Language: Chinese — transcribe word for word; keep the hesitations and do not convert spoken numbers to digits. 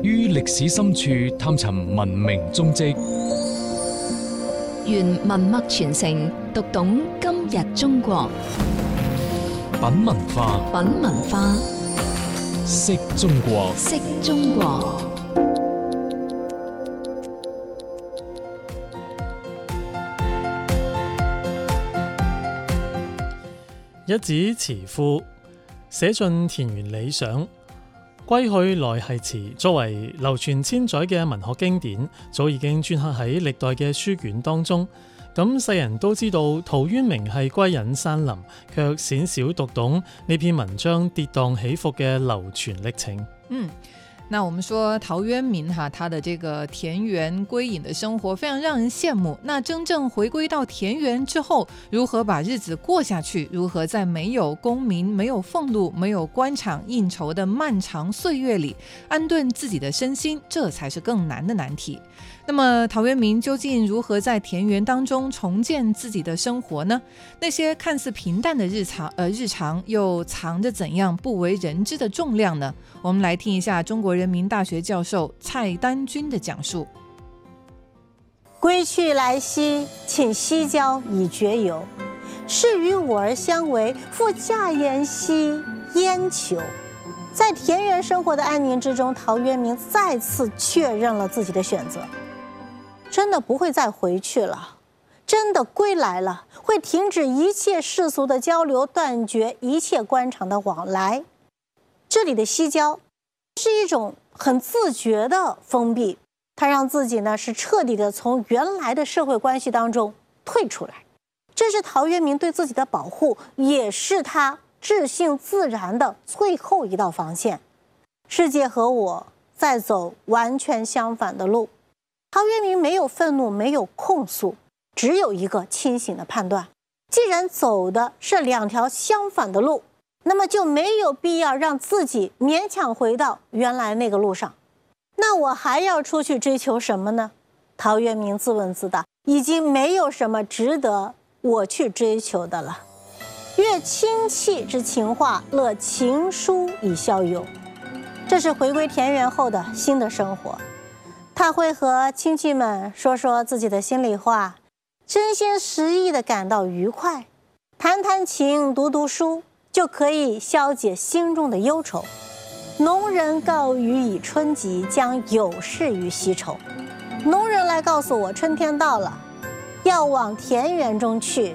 於歷史深處探尋文明蹤跡， 願文脈傳承，讀懂今日中國。 品文化， 品文化， 識中國， 識中國。 一紙詞賦，寫盡田園理想。歸去來兮辭，作為流傳千載嘅文學經典，早已經鐫刻喺歷代嘅書卷當中。咁世人都知道陶淵明係歸隱山林，卻鮮少讀懂呢篇文章跌宕起伏嘅流傳歷程。 嗯。那我們說陶淵明哈，他的這個田園歸隱的生活非常讓人羨慕。那真正回歸到田園之後，如何把日子過下去？如何在沒有功名、沒有俸祿、沒有官場應酬的漫長歲月裏安頓自己的身心，這才是更難的難題。那麼陶淵明究竟如何在田園當中重建自己的生活呢？那些看似平淡的日常，呃，日常又藏着怎樣不為人知的重量呢？我們來聽一下中國人民大學教授蔡丹君的講述。 歸去來兮，頃西郊以絕遊。是與吾兒相違，復駕言兮焉求？在田園生活的安寧之中，陶淵明再次確認了自己的選擇。真的不會再回去了，真的歸來了，會停止一切世俗的交流，斷絕一切官場的往來。這裡的西郊是一種很自覺的封閉，他讓自己呢是徹底的從原來的社會關係當中退出來。這是陶淵明對自己的保護，也是他至性自然的最後一道防線。世界和我在走完全相反的路。陶淵明沒有憤怒，沒有控訴，只有一個清醒的判斷。既然走的是兩條相反的路，那麼就沒有必要讓自己勉強回到原來那個路上。那我還要出去追求什麼呢？陶淵明自問自答，已經沒有什麼值得我去追求的了。閱親戚之情話，樂情書以消憂。這是回歸田園後的新的生活。他會和親戚們說說自己的心裡話，真心實意地感到愉快，彈彈琴，讀讀書，就可以消解心中的憂愁。農人告予以春集，將有事於西疇。農人來告訴我，春天到了，要往田園中去，